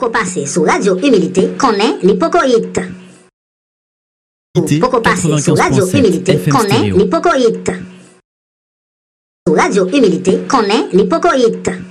Poco passer sous Radio Humilité, connaît l'hypocoïte. Poco passer sous Radio Humilité, connaît l'hypocoïte. Sous Radio Humilité, connaît l'hypocoïte.